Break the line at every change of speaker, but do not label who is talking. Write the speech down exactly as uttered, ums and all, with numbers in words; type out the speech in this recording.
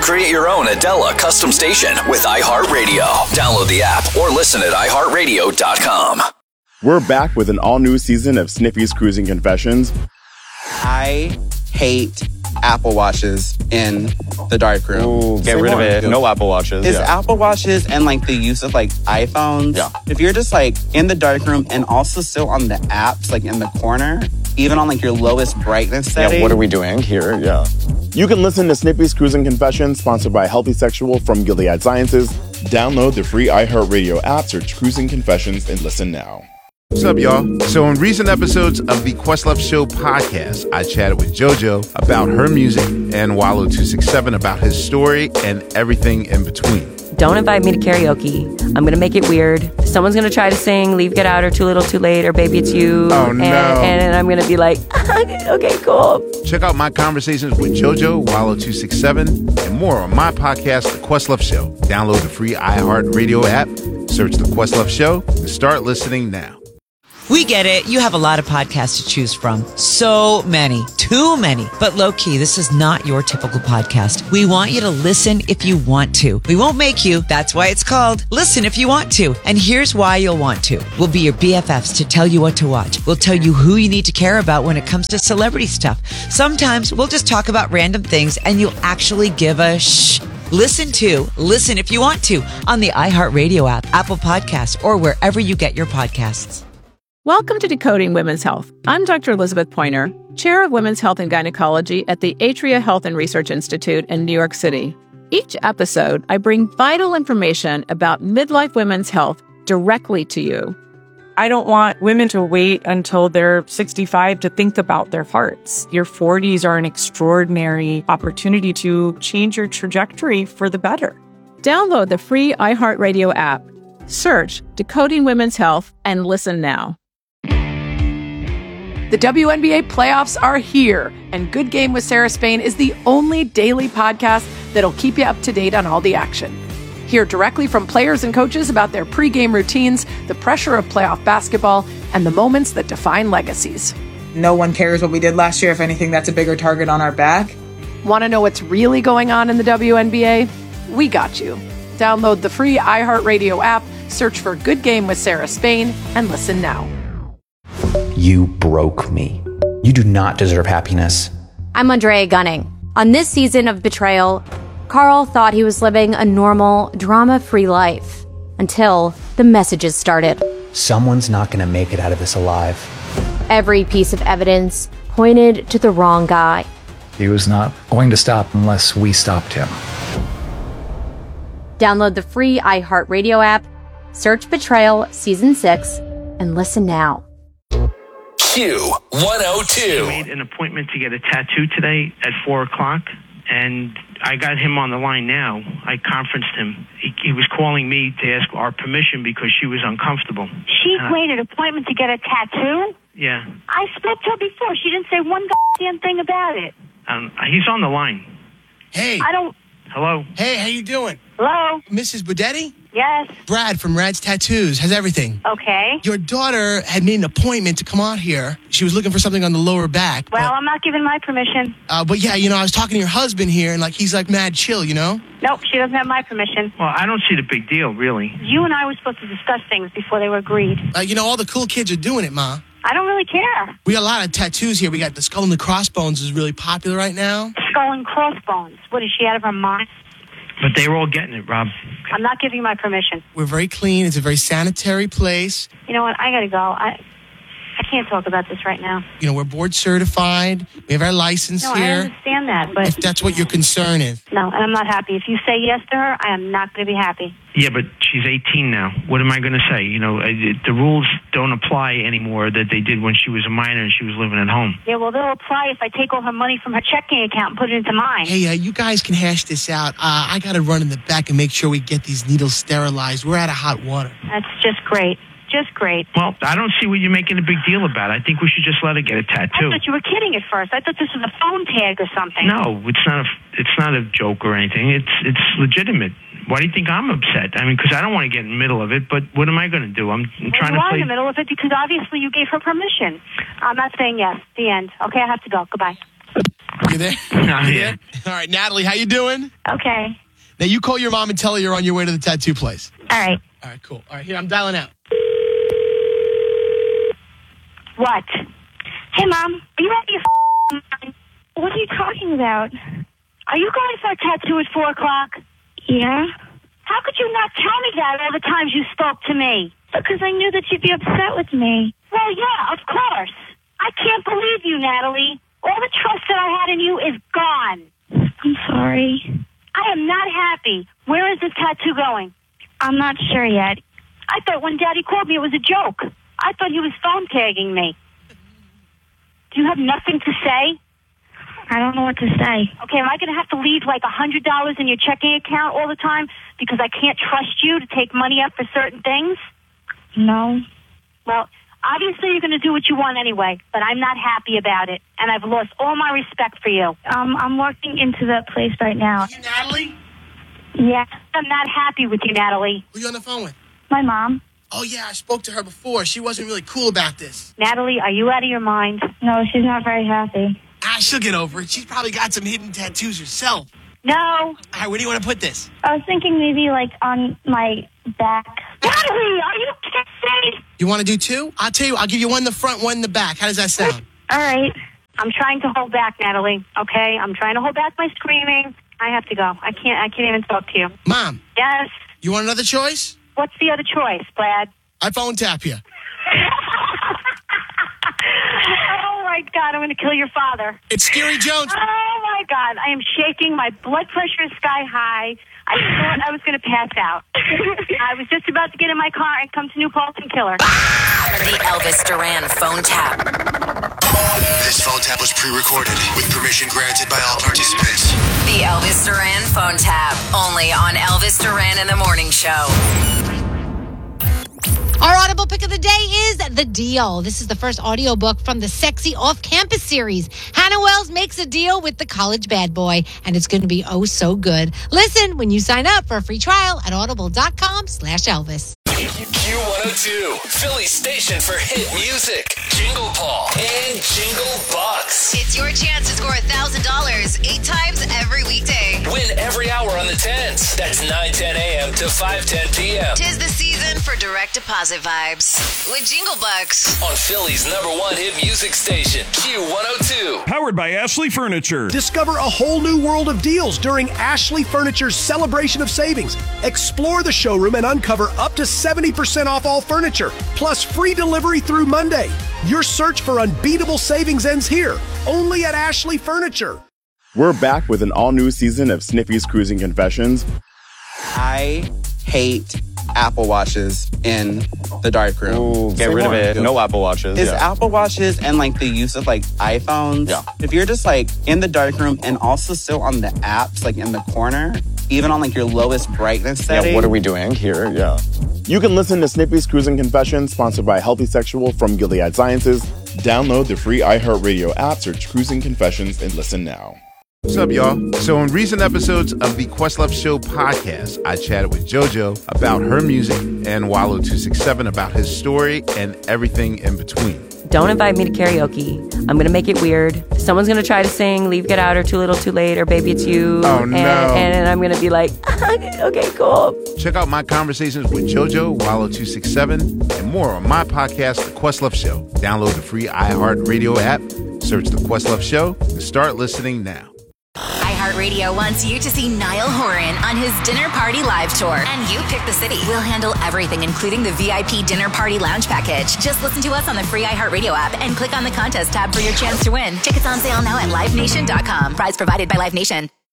Create your own Adela custom station with iHeartRadio. Download the app or listen at i heart radio dot com.
We're back with an all-new season of Sniffy's Cruising Confessions.
I hate Apple Watches in the darkroom.
Ooh, get rid of it. No Apple Watches.
It's
yeah.
Apple Watches and like the use of like iPhones.
Yeah.
If you're just like in the darkroom and also still on the apps, like in the corner, even on like your lowest brightness setting.
Yeah, what are we doing here? Yeah.
You can listen to Snippy's Cruising Confessions, sponsored by Healthy Sexual from Gilead Sciences. Download the free iHeartRadio app, search Cruising Confessions, and listen now.
What's up, y'all? So in recent episodes of the Questlove Show podcast, I chatted with JoJo about her music and Wallow two six seven about his story and everything in between.
Don't invite me to karaoke. I'm going to make it weird. Someone's going to try to sing Leave, Get Out, or Too Little, Too Late, or Baby It's You.
Oh, no.
And, and I'm going to be like, okay, cool.
Check out my conversations with JoJo, Wallow two six seven, and more on my podcast, The Questlove Show. Download the free iHeartRadio app, search The Questlove Show, and start listening now.
We get it. You have a lot of podcasts to choose from. So many. Too many. But low-key, this is not your typical podcast. We want you to listen if you want to. We won't make you. That's why it's called Listen If You Want To. And here's why you'll want to. We'll be your B F Fs to tell you what to watch. We'll tell you who you need to care about when it comes to celebrity stuff. Sometimes we'll just talk about random things and you'll actually give a shh. Listen to Listen If You Want To on the iHeartRadio app, Apple Podcasts, or wherever you get your podcasts.
Welcome to Decoding Women's Health. I'm Doctor Elizabeth Pointer, Chair of Women's Health and Gynecology at the Atria Health and Research Institute in New York City. Each episode, I bring vital information about midlife women's health directly to you.
I don't want women to wait until they're sixty-five to think about their farts. Your forties are an extraordinary opportunity to change your trajectory for the better.
Download the free iHeartRadio app. Search Decoding Women's Health and listen now.
The W N B A playoffs are here, and Good Game with Sarah Spain is the only daily podcast that'll keep you up to date on all the action. Hear directly from players and coaches about their pregame routines, the pressure of playoff basketball, and the moments that define legacies.
No one cares what we did last year. If anything, that's a bigger target on our back.
Want to know what's really going on in the W N B A? We got you. Download the free iHeartRadio app, search for Good Game with Sarah Spain, and listen now.
You broke me. You do not deserve happiness.
I'm Andrea Gunning. On this season of Betrayal, Carl thought he was living a normal, drama-free life until the messages started.
Someone's not going to make it out of this alive.
Every piece of evidence pointed to the wrong guy.
He was not going to stop unless we stopped him.
Download the free iHeartRadio app, search Betrayal Season six, and listen now.
Q one oh two.
I made an appointment to get a tattoo today at four o'clock, and I got him on the line now. I conferenced him. He, he was calling me to ask our permission because she was uncomfortable.
She
uh,
made an appointment to get a tattoo?
Yeah.
I spoke to her before. She didn't say one goddamn thing about it.
Um, he's on the line.
Hey.
I don't...
Hello?
Hey, how you doing?
Hello?
Missus Budetti?
Yes.
Brad from Rad's Tattoos has everything.
Okay.
Your daughter had made an appointment to come out here. She was looking for something on the lower back.
Well,
but,
I'm not giving my permission.
Uh, but yeah, you know, I was talking to your husband here, and like he's like mad chill, you know?
Nope, she doesn't have my permission.
Well, I don't see the big deal, really.
You and I were supposed to discuss things before they were agreed.
Uh, you know, all the cool kids are doing it, Ma.
I don't really care.
We got a lot of tattoos here. We got the skull and the crossbones is really popular right now.
Skull and crossbones. What, is she out of her mind?
But they were all getting it, Rob.
I'm not giving my permission.
We're very clean. It's a very sanitary place.
You know what? I gotta go. I I can't talk about this right now.
You know, we're board certified. We have our license
no,
here.
I understand that, but...
If that's what your concern is.
No, and I'm not happy. If you say yes to her, I am not going to be happy.
Yeah, but she's eighteen now. What am I going to say? You know, the rules don't apply anymore that they did when she was a minor and she was living at home.
Yeah, well, they'll apply if I take all her money from her checking account and put it into mine.
Hey, uh, you guys can hash this out. Uh, I got to run in the back and make sure we get these needles sterilized. We're out of hot water.
That's just great. Just great.
Well, I don't see what you're making a big deal about. I think we should just let her get a tattoo.
I thought you were kidding at first. I thought this was a phone tag or something.
No, it's not a, it's not a joke or anything. It's it's legitimate. Why do you think I'm upset? I mean, because I don't want to get in the middle of it, but what am I going to do? I'm, I'm
well,
trying
you
to
are
play...
in the middle of it because obviously you gave her permission. I'm not saying yes. The end. Okay, I have to go. Goodbye.
You there?
No,
You
yeah.
there? All right, Natalie, how you doing?
Okay.
Now, you call your mom and tell her you're on your way to the tattoo place.
All right.
All right, cool. All right, here, I'm dialing out.
What? Hey, Mom. Are you out of your f***ing mind? What are you talking about? Are you going for a tattoo at four o'clock? Yeah. How could you not tell me that all the times you spoke to me? Because I knew that you'd be upset with me. Well, yeah, of course. I can't believe you, Natalie. All the trust that I had in you is gone. I'm sorry. I am not happy. Where is this tattoo going? I'm not sure yet. I thought when Daddy called me it was a joke. I thought he was phone tagging me. Do you have nothing to say? I don't know what to say. Okay, am I going to have to leave like a hundred dollars in your checking account all the time because I can't trust you to take money out for certain things? No. Well, obviously you're going to do what you want anyway, but I'm not happy about it, and I've lost all my respect for you. Um, I'm walking into that place right now.
Are you Natalie?
Yeah, I'm not happy with you, Natalie.
Who are you on the phone with?
My mom.
Oh, yeah, I spoke to her before. She wasn't really cool about this.
Natalie, are you out of your mind? No, she's not very happy.
Ah, she'll get over it. She's probably got some hidden tattoos herself.
No.
All right, where do you want to put this?
I was thinking maybe like on my back. Natalie, are you kidding?
You want to do two? I'll tell you, I'll give you one in the front, one in the back. How does that sound?
All right. I'm trying to hold back, Natalie, okay? I'm trying to hold back my screaming. I have to go. I can't I can't even talk to you.
Mom.
Yes?
You want another choice?
What's the other choice, Brad?
I phone tap you.
Oh, my God. I'm going to kill your father.
It's Scary Jones.
Oh, my God. I am shaking. My blood pressure is sky high. I thought I was going to pass out. I was just about to get in my car and come to New Paltz and kill her.
The Elvis Duran phone tap.
This phone tap was pre-recorded with permission granted by all participants.
The Elvis Duran phone tap. Only on Elvis Duran in the Morning Show.
Our Audible pick of the day is The Deal. This is the first audiobook from the Sexy Off-Campus series. Hannah Wells makes a deal with the college bad boy, and it's going to be oh so good. Listen when you sign up for a free trial at audible.com slash Elvis.
Q one oh two, Philly station for hit music. Jingle Ball and Jingle Bucks.
It's your chance to score one thousand dollars eight times every weekday.
Win every hour on the tens. That's nine ten a.m. to five ten p.m.
Tis the season for direct deposit vibes with Jingle Bucks.
On Philly's number one hit music station, Q one oh two.
Powered by Ashley Furniture.
Discover a whole new world of deals during Ashley Furniture's Celebration of Savings. Explore the showroom and uncover up to seventy percent off all furniture, plus free delivery through Monday. Your search for unbeatable savings ends here, only at Ashley Furniture.
We're back with an all-new season of Snippy's Cruising Confessions.
I hate Apple Watches in the dark room.
Ooh, get rid of it. No Apple Watches.
It's
yeah.
Apple Watches and like the use of like iPhones.
Yeah.
If you're just like in the dark room and also still on the apps, like in the corner, even on like your lowest brightness setting.
Yeah, what are we doing here? Yeah.
You can listen to Snippy's Cruising Confessions, sponsored by Healthy Sexual from Gilead Sciences. Download the free iHeartRadio app, search Cruising Confessions, and listen now.
What's up, y'all? So in recent episodes of the Questlove Show podcast, I chatted with JoJo about her music and Wallow two sixty-seven about his story and everything in between.
Don't invite me to karaoke. I'm going to make it weird. Someone's going to try to sing Leave, Get Out, or Too Little, Too Late, or Baby, It's You.
Oh,
and,
no.
And I'm going to be like, okay, cool.
Check out my conversations with JoJo, Wallow two sixty-seven, and more on my podcast, The Questlove Show. Download the free iHeartRadio app, search The Questlove Show, and start listening now.
iHeartRadio wants you to see Niall Horan on his Dinner Party Live Tour. And you pick the city. We'll handle everything, including the V I P Dinner Party Lounge Package. Just listen to us on the free iHeartRadio app and click on the contest tab for your chance to win. Tickets on sale now at live nation dot com. Prize provided by Live Nation.